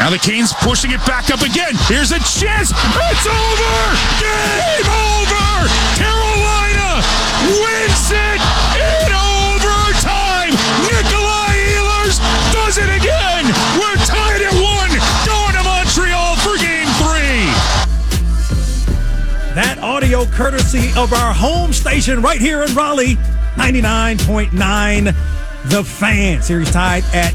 Now the Canes pushing it back up again. Here's a chance. It's over. Game over. Carolina wins it in overtime. Nikolai Ehlers does it again. We're tied at 1. Going to Montreal for Game 3. That audio courtesy of our home station right here in Raleigh, 99.9 The Fan. Series tied at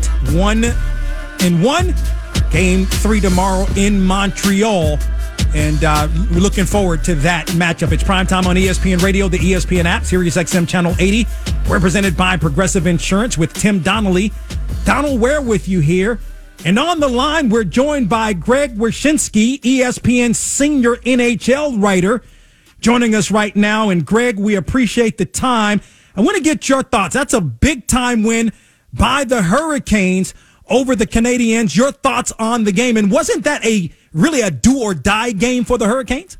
1-1. Game 3 tomorrow in Montreal. And we're looking forward to that matchup. It's primetime on ESPN Radio, the ESPN app, Sirius XM Channel 80, represented by Progressive Insurance with Tim Donnelly. Donald Ware with you here. And on the line, we're joined by Greg Wyshynski, ESPN senior NHL writer, joining us right now. And Greg, we appreciate the time. I want to get your thoughts. That's a big-time win by the Hurricanes over the Canadiens. Your thoughts on the game. And wasn't that really a do-or-die game for the Hurricanes?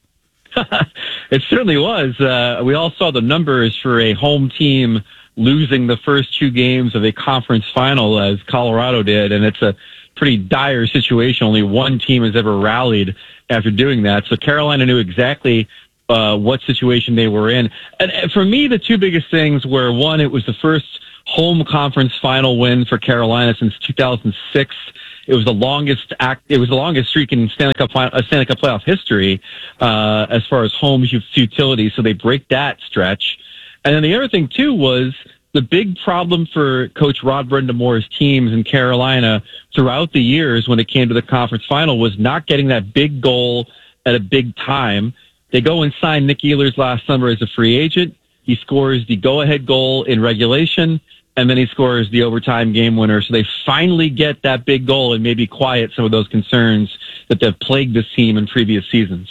It certainly was. We all saw the numbers for a home team losing the first 2 games of a conference final as Colorado did, and it's a pretty dire situation. Only one team has ever rallied after doing that. So Carolina knew exactly what situation they were in. And for me, the 2 biggest things were, one, it was the first home conference final win for Carolina since 2006. It was the longest streak in Stanley Cup playoff history as far as home futility. So they break that stretch. And then the other thing too was the big problem for Coach Rod Brendamore's teams in Carolina throughout the years when it came to the conference final was not getting that big goal at a big time. They go and sign Nick Ehlers last summer as a free agent. He scores the go-ahead goal in regulation, and then he scores the overtime game winner. So they finally get that big goal and maybe quiet some of those concerns that have plagued this team in previous seasons.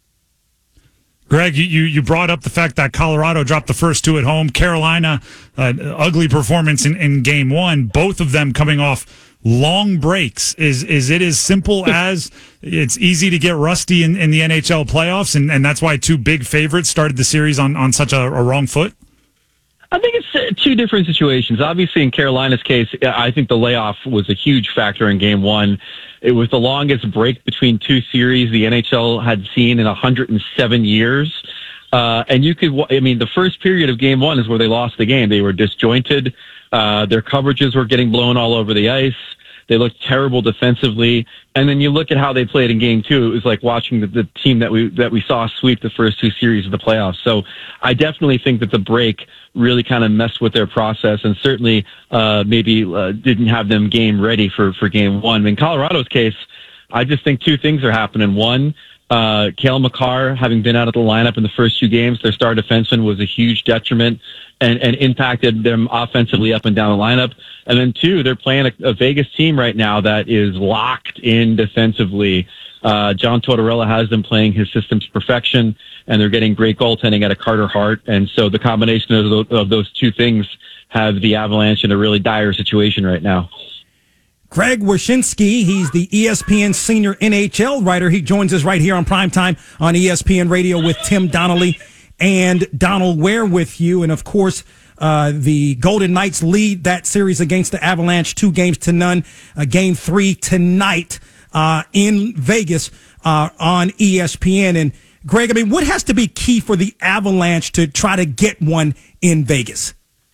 Greg, you brought up the fact that Colorado dropped the first 2 at home. Carolina, ugly performance in Game 1. Both of them coming off long breaks. Is it as simple as it's easy to get rusty in the NHL playoffs, and that's why 2 big favorites started the series on such a wrong foot? I think it's 2 different situations. Obviously, in Carolina's case, I think the layoff was a huge factor in Game 1. It was the longest break between 2 series the NHL had seen in 107 years. And the first period of Game 1 is where they lost the game. They were disjointed. Their coverages were getting blown all over the ice. They looked terrible defensively. And then you look at how they played in Game 2. It was like watching the team that we saw sweep the first 2 series of the playoffs. So I definitely think that the break really kind of messed with their process and certainly maybe didn't have them game ready for Game 1. In Colorado's case, I just think 2 things are happening. One, Cale Makar, having been out of the lineup in the first 2 games, their star defenseman was a huge detriment and impacted them offensively up and down the lineup. And then 2, they're playing a Vegas team right now that is locked in defensively. John Tortorella has them playing his system to perfection, and they're getting great goaltending out of Carter Hart. And so the combination of those 2 things have the Avalanche in a really dire situation right now. Greg Wyshynski, he's the ESPN senior NHL writer. He joins us right here on Primetime on ESPN Radio with Tim Donnelly and Donald Ware with you. And, of course, the Golden Knights lead that series against the Avalanche 2-0. Game 3 tonight in Vegas on ESPN. And, Greg, what has to be key for the Avalanche to try to get one in Vegas?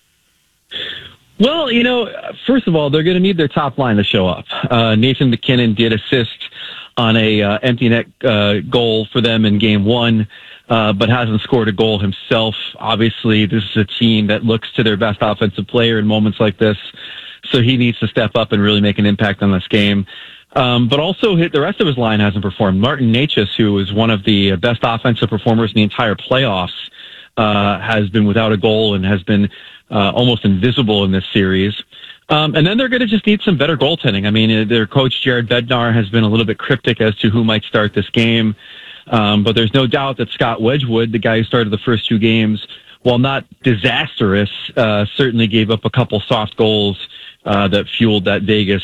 Well, first of all, they're going to need their top line to show up. Nathan MacKinnon did assist on a empty net goal for them in Game 1, but hasn't scored a goal himself. Obviously, this is a team that looks to their best offensive player in moments like this, so he needs to step up and really make an impact on this game. But also, the rest of his line hasn't performed. Martin Necas, who is one of the best offensive performers in the entire playoffs, has been without a goal and has been almost invisible in this series. And then they're going to just need some better goaltending. I mean, their coach, Jared Bednar, has been a little bit cryptic as to who might start this game. But there's no doubt that Scott Wedgwood, the guy who started the first 2 games, while not disastrous, certainly gave up a couple soft goals that fueled that Vegas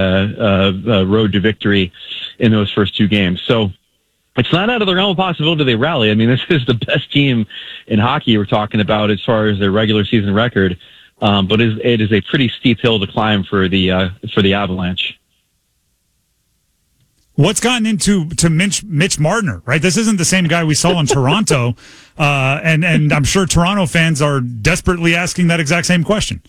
road to victory in those first 2 games. So it's not out of the realm of possibility they rally. I mean, this is the best team in hockey we're talking about as far as their regular season record. But it is a pretty steep hill to climb for the Avalanche. What's gotten into Mitch Marner, right? This isn't the same guy we saw in Toronto, and I'm sure Toronto fans are desperately asking that exact same question.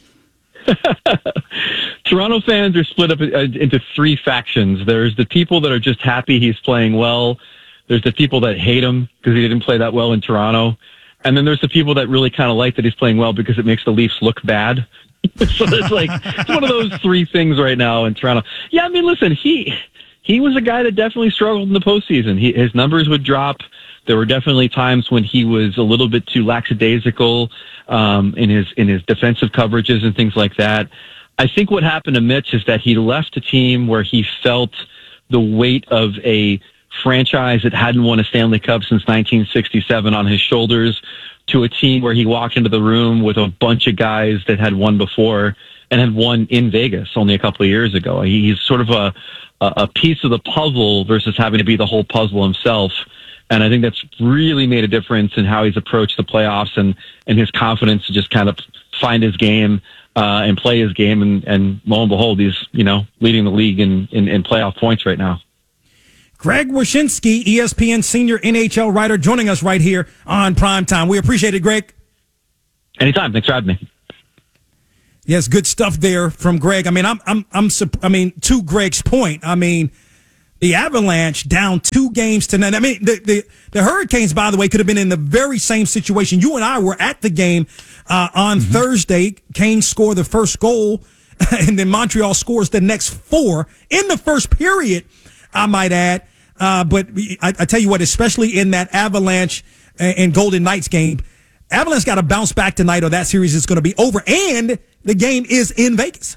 Toronto fans are split up into three factions. There's the people that are just happy he's playing well. There's the people that hate him because he didn't play that well in Toronto. And then there's the people that really kind of like that he's playing well because it makes the Leafs look bad. So it's one of those three things right now in Toronto. Yeah, I mean, listen, he was a guy that definitely struggled in the postseason. His numbers would drop. There were definitely times when he was a little bit too lackadaisical in his defensive coverages and things like that. I think what happened to Mitch is that he left a team where he felt the weight of a franchise that hadn't won a Stanley Cup since 1967 on his shoulders to a team where he walked into the room with a bunch of guys that had won before and had won in Vegas only a couple of years ago. He's sort of a piece of the puzzle versus having to be the whole puzzle himself. And I think that's really made a difference in how he's approached the playoffs and his confidence to just kind of find his game and play his game. And lo and behold, he's, leading the league in playoff points right now. Greg Wyshynski, ESPN senior NHL writer, joining us right here on Primetime. We appreciate it, Greg. Anytime. Thanks for having me. Yes, good stuff there from Greg. I mean, to Greg's point, I mean, the Avalanche down 2 games to none. I mean, the Hurricanes, by the way, could have been in the very same situation. You and I were at the game on Thursday. Canes score the first goal, and then Montreal scores the next 4 in the first period, I might add. But I tell you what, especially in that Avalanche and Golden Knights game, Avalanche got to bounce back tonight or that series is going to be over, and the game is in Vegas.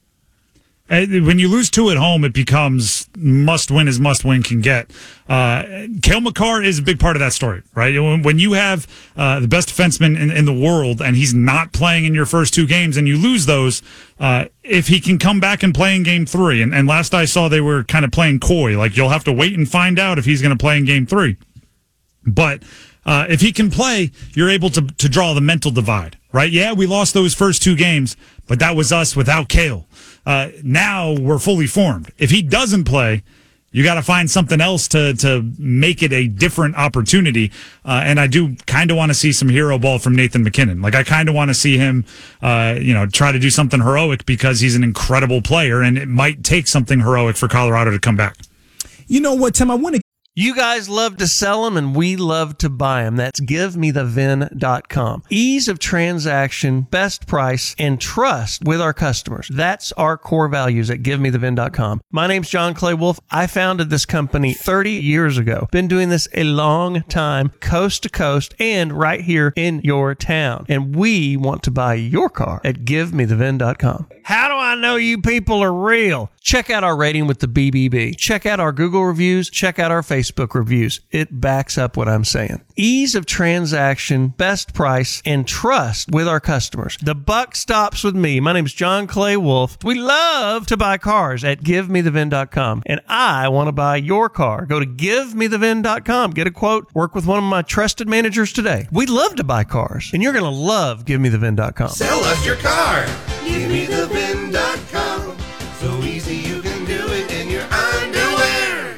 When you lose 2 at home, it becomes must-win as must-win can get. Cale Makar is a big part of that story, right? When you have the best defenseman in the world and he's not playing in your first 2 games and you lose those, if he can come back and play in Game 3, and last I saw they were kind of playing coy, like you'll have to wait and find out if he's going to play in Game 3. But if he can play, you're able to draw the mental divide, right? Yeah, we lost those first 2 games, but that was us without Cale. Now we're fully formed. If he doesn't play, you got to find something else to make it a different opportunity. And I do kind of want to see some hero ball from Nathan MacKinnon. Like I kind of want to see him, try to do something heroic because he's an incredible player, and it might take something heroic for Colorado to come back. You know what, Tim? I want to. You guys love to sell them, and we love to buy them. That's GiveMeTheVin.com. Ease of transaction, best price, and trust with our customers. That's our core values at GiveMeTheVin.com. My name's John Clay Wolf. I founded this company 30 years ago. Been doing this a long time, coast to coast, and right here in your town. And we want to buy your car at GiveMeTheVin.com. How do I know you people are real? Check out our rating with the BBB. Check out our Google reviews. Check out our Facebook reviews. It backs up what I'm saying. Ease of transaction, best price, and trust with our customers. The buck stops with me. My name's John Clay Wolf. We love to buy cars at GiveMeTheVin.com, and I want to buy your car. Go to GiveMeTheVin.com. Get a quote. Work with one of my trusted managers today. We love to buy cars, and you're going to love GiveMeTheVin.com. Sell us your car. GiveMeTheVin.com. So easy you can do it in your underwear.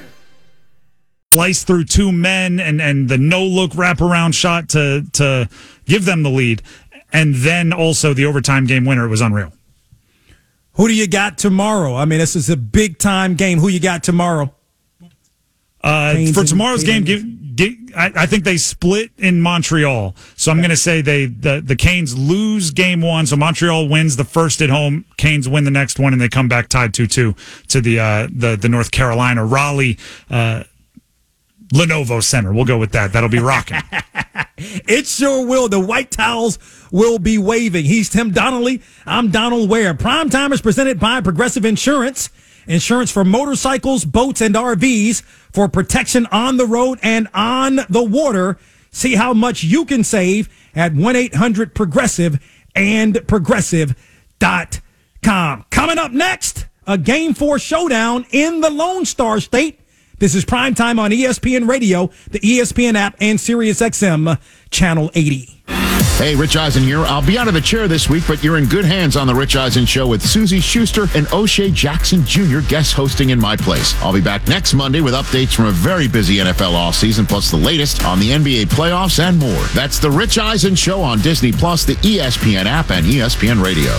Slice through 2 men and the no-look wraparound shot to give them the lead. And then also the overtime game winner. It was unreal. Who do you got tomorrow? I mean, this is a big-time game. Who you got tomorrow? For tomorrow's game, I think they split in Montreal. So I'm going to say the Canes lose game 1. So Montreal wins the first at home. Canes win the next one, and they come back tied 2-2 to the North Carolina Raleigh Lenovo Center. We'll go with that. That'll be rocking. It sure will. The white towels will be waving. He's Tim Donnelly. I'm Donald Ware. Primetime is presented by Progressive Insurance. Insurance for motorcycles, boats, and RVs for protection on the road and on the water. See how much you can save at 1-800-PROGRESSIVE and Progressive.com. Coming up next, a Game 4 showdown in the Lone Star State. This is Primetime on ESPN Radio, the ESPN app, and SiriusXM Channel 80. Hey, Rich Eisen here. I'll be out of the chair this week, but you're in good hands on The Rich Eisen Show with Susie Schuster and O'Shea Jackson Jr. guest hosting in my place. I'll be back next Monday with updates from a very busy NFL offseason, plus the latest on the NBA playoffs and more. That's The Rich Eisen Show on Disney+, the ESPN app, and ESPN Radio.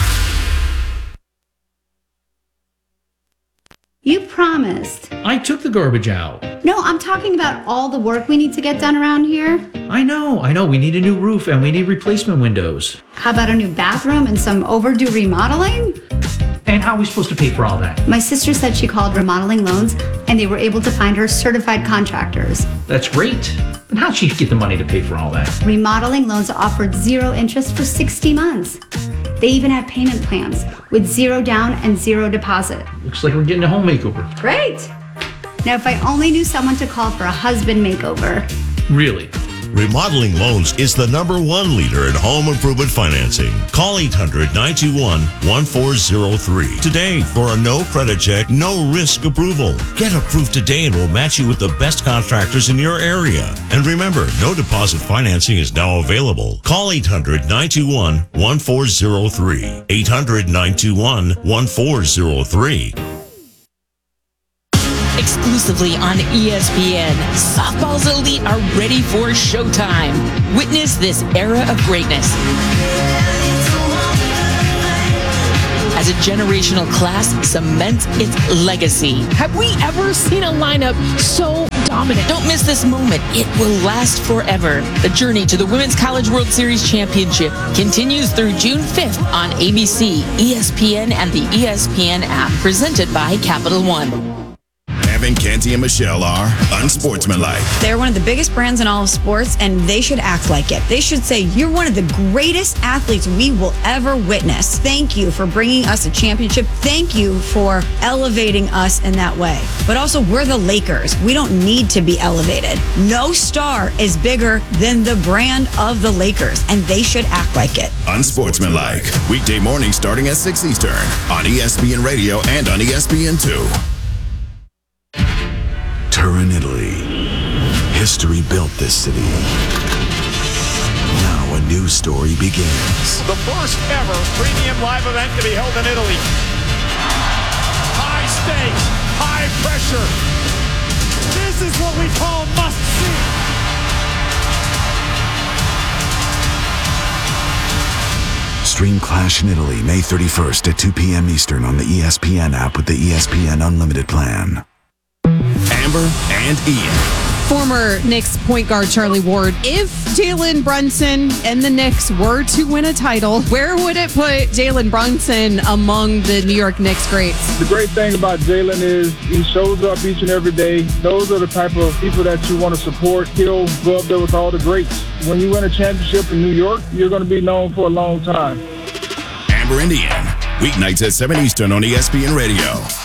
You promised. I took the garbage out. No, I'm talking about all the work we need to get done around here. I know. We need a new roof and we need replacement windows. How about a new bathroom and some overdue remodeling? And how are we supposed to pay for all that? My sister said she called Remodeling Loans and they were able to find her certified contractors. That's great. But how'd she get the money to pay for all that? Remodeling Loans offered 0 interest for 60 months. They even have payment plans with 0 down and 0 deposit. Looks like we're getting a home makeover. Great. Now, if I only knew someone to call for a husband makeover. Really? Remodeling Loans is the #1 leader in home improvement financing. Call 800-921-1403 today for a no credit check, no risk approval. Get approved today and we'll match you with the best contractors in your area. And remember, no deposit financing is now available. Call 800-921-1403. 800-921-1403. Exclusively on ESPN, softball's elite are ready for showtime. Witness this era of greatness as a generational class cements its legacy. Have we ever seen a lineup so dominant? Don't miss this moment. It will last forever. The journey to the Women's College World Series Championship continues through June 5th on ABC, ESPN, and the ESPN app, presented by Capital One. Evan, Canty, and Michelle are unsportsmanlike. They're one of the biggest brands in all of sports, and they should act like it. They should say, you're one of the greatest athletes we will ever witness. Thank you for bringing us a championship. Thank you for elevating us in that way. But also, we're the Lakers. We don't need to be elevated. No star is bigger than the brand of the Lakers, and they should act like it. Unsportsmanlike. Weekday mornings starting at 6 Eastern on ESPN Radio and on ESPN2. Turin, Italy. History built this city. Now a new story begins. The first ever premium live event to be held in Italy. High stakes, high pressure. This is what we call must see. Stream Clash in Italy May 31st at 2 p.m. Eastern on the ESPN app with the ESPN Unlimited plan. Amber and Ian. Former Knicks point guard Charlie Ward. If Jalen Brunson and the Knicks were to win a title, where would it put Jalen Brunson among the New York Knicks greats? The great thing about Jalen is he shows up each and every day. Those are the type of people that you want to support. He'll go up there with all the greats. When you win a championship in New York, you're going to be known for a long time. Amber and Ian. Weeknights at 7 Eastern on ESPN Radio.